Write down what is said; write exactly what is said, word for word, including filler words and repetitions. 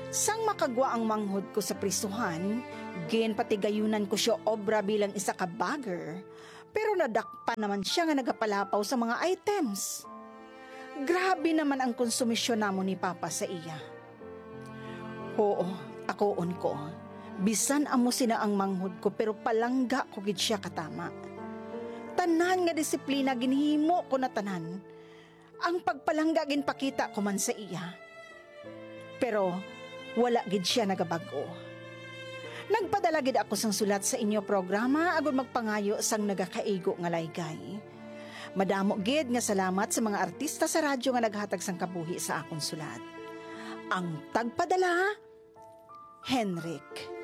Sang makagwa ang manghod ko sa prisuhan, gin patigayunan ko siya obra bilang isa ka bagger, pero nadakpa naman siya nga nagapalapaw sa mga items. Grabe naman ang konsumisyon namo ni Papa sa iya. Oo, takoon ko. Bisan amo sina ang manghod ko pero palangga ko gid siya katama. Tanan nga disiplina ginhimo ko na tanan. Ang pagpalangga ginpakita ko man sa iya. Pero wala gid siya nagabag-o. Nagpadala gid ako sang sulat sa inyo programa agud magpangayo sang nagakaigo nga laygay. Madamo gid nga salamat sa mga artista sa radyo nga naghatag sang kabuhi sa akon sulat. Ang tagpadala, Henrik.